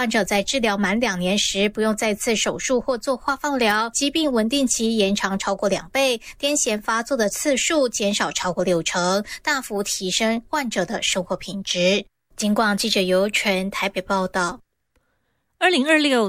患者在治疗满2年时不用再次手术或做化放疗，疾病稳定期延长超过2倍，癫痫发作的次数减少超过60%，大幅提升患者的生活品质。警广记者尤纯台北报道。 2026